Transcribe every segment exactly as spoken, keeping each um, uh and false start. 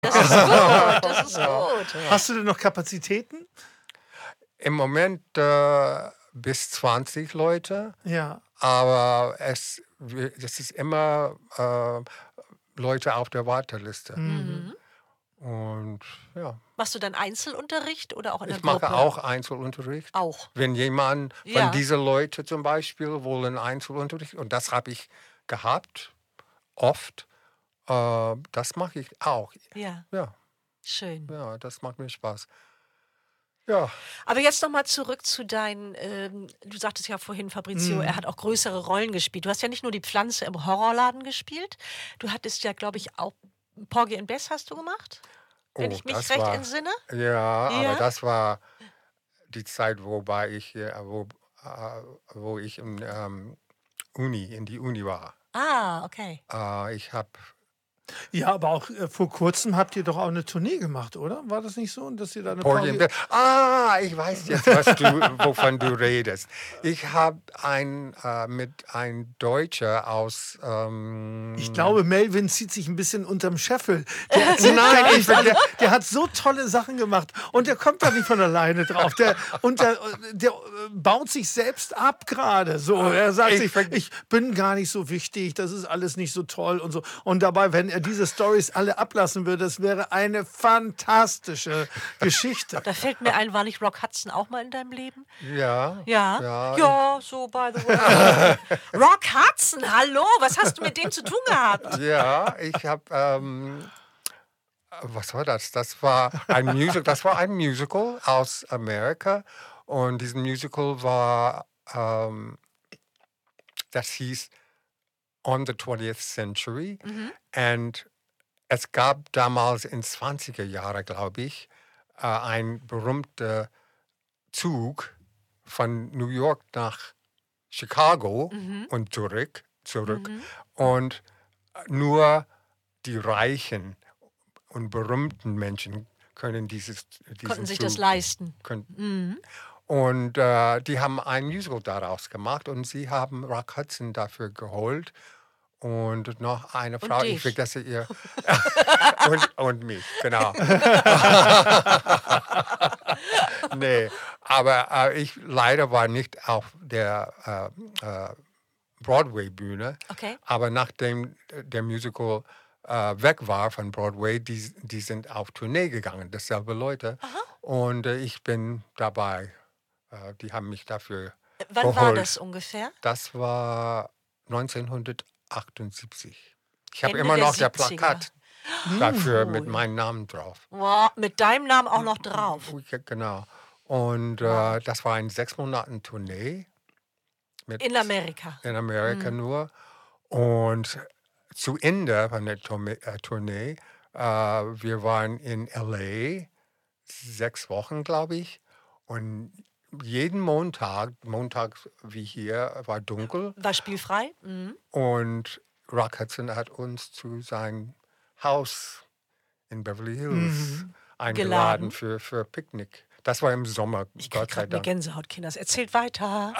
Das ist gut, das ist gut. Hast du denn noch Kapazitäten? Im Moment äh, bis zwanzig Leute, Ja. aber es, es ist immer äh, Leute auf der Warteliste. Mhm. Und ja, Machst du dann Einzelunterricht oder auch in der ich mache Gruppe? auch Einzelunterricht. Auch. Wenn jemand von Ja. diesen Leuten zum Beispiel wollen Einzelunterricht, und das habe ich gehabt, oft, äh, das mache ich auch. Ja, Ja, schön. ja, das macht mir Spaß. Ja, Aber jetzt nochmal zurück zu deinen, ähm, du sagtest ja vorhin, Fabrizio, Mhm. er hat auch größere Rollen gespielt. Du hast ja nicht nur die Pflanze im Horrorladen gespielt, du hattest ja, glaube ich, auch Porgy and Bess hast du gemacht, wenn oh, ich mich das recht war, entsinne. ja, Ja? aber das war die Zeit, wobei ich, äh, wo, äh, wo ich in ähm, Uni, in die Uni war. Ah, okay. Äh, ich habe Ja, aber auch äh, vor kurzem habt ihr doch auch eine Tournee gemacht, oder? War das nicht so? Dass ihr da eine Porgy and Bess. Ah, ich weiß jetzt, was du, wovon du redest. Ich habe ein äh, mit ein Deutscher aus. Ähm, Ich glaube, Melvin zieht sich ein bisschen unterm Scheffel. Der erzählt Nein, gar ich nicht alles. der, der hat so tolle Sachen gemacht und der kommt da nicht von alleine drauf. Der, und der, der äh, baut sich selbst ab gerade. So, er sagt Ich sich, ver- ich bin gar nicht so wichtig, das ist alles nicht so toll und so. Und dabei, wenn er diese Stories alle ablassen würde, das wäre eine fantastische Geschichte. Da fällt mir ein, war nicht Rock Hudson auch mal in deinem Leben? ja, Ja, ja, ja, so by the way. Rock Hudson, hallo, was hast du mit dem zu tun gehabt? Ja, ich habe, ähm, was war das? Das war ein Musical. Das war ein Musical aus Amerika und dieses Musical war, ähm, das hieß On the twentieth Century und es gab damals in zwanziger Jahre, glaube ich, äh, ein berühmter Zug von New York nach Chicago und zurück, zurück. Und nur die Reichen und berühmten Menschen können dieses diesen Konnten sich Zug, das leisten. können. Und äh, die haben ein Musical daraus gemacht und sie haben Rock Hudson dafür geholt. Und noch eine Frau, dich. ich vergesse ihr. und, und mich, genau. Nee, aber äh, ich leider war nicht auf der äh, äh, Broadway-Bühne. Okay. Aber nachdem der Musical äh, weg war von Broadway, die, die sind auf Tournee gegangen, dasselbe Leute. Und äh, ich bin dabei. Äh, die haben mich dafür Wann geholt. war das ungefähr? Das war neunzehnhundertachtundsiebzig. Ich habe Ende immer der noch der siebziger. Plakat dafür cool. mit meinem Namen drauf. Wow, mit deinem Namen auch noch drauf. Ja, genau. Und äh, das war ein sechs Monaten Tournee mit In Amerika. in Amerika nur. Und zu Ende von der Tournee, äh, Tournee äh, wir waren in L A sechs Wochen, glaube ich. Und jeden Montag, Montag wie hier, war dunkel. War spielfrei? Mhm. Und Rock Hudson hat uns zu seinem Haus in Beverly Hills eingeladen Geladen. für, für Picknick. Das war im Sommer, Ich krieg Gott sei gerade eine Dank. Gänsehaut, Kinders. Erzählt weiter.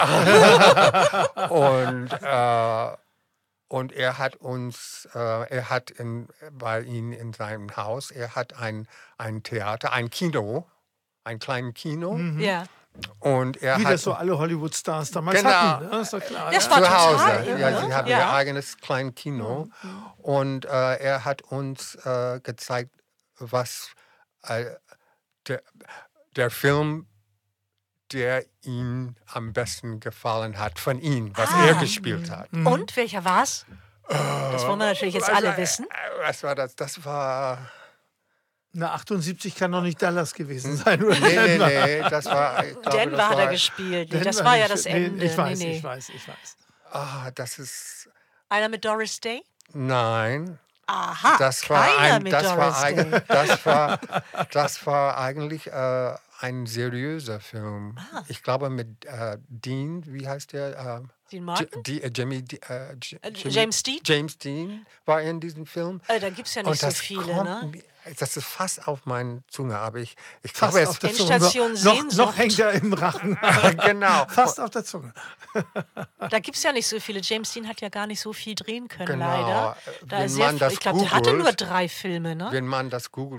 Und, äh, und er hat uns, äh, er hat in, bei ihm in seinem Haus, er hat ein, ein Theater, ein Kino, ein kleines Kino. Ja. Und er Wie hat das so alle Hollywood-Stars damals Genau. hatten. Ne? Ist doch klar. Das ja. war zu total Hause. irre, Ja, ne? sie haben Ja. ihr eigenes kleines Kino. Und äh, er hat uns äh, gezeigt, was äh, der, der Film, der ihm am besten gefallen hat, von ihm, was Ah. er gespielt hat. Und welcher war's? Das wollen wir natürlich jetzt Was alle war- wissen. äh, Was war das? Das war. Na, achtundsiebzig kann noch nicht Dallas gewesen sein. Oder? Nee, nee, nee. Das war. Ich glaube, Denver das hat war, er gespielt. Nee, das Denver war ja nicht- das nee, Ende. Ich weiß, nee, nee. ich weiß, ich weiß. Ah, das ist. Einer mit Doris Day? Nein. Aha, Das war, keiner ein, mit das, war Doris eigen, Day. das, war, das war eigentlich äh, ein seriöser Film. Ah. Ich glaube mit äh, Dean, wie heißt der? Äh, Dean J- Martin? die, äh, Jimmy, D- äh, J- Äh, Jimmy- James Dean? James Dean war in diesem Film. Äh, da gibt es ja nicht so das viele, kommt ne? mir- Das ist fast auf meine Zunge, aber ich, ich Fast glaube, auf es der Zunge. Endstation Noch, noch Sehnsucht. hängt er im Rachen. genau. Fast auf der Zunge. Da gibt es ja nicht so viele. James Dean hat ja gar nicht so viel drehen können, Genau. leider. Da Wenn ist sehr man viel- das ich glaube, der hatte nur googelt- drei Filme, ne? Wenn man das googelt,